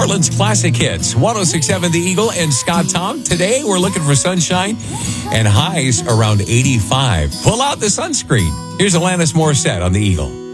Portland's classic hits, 106.7 The Eagle and Scott Tom. Today, we're looking for sunshine and highs around 85. Pull out the sunscreen. Here's Alanis Morissette on The Eagle.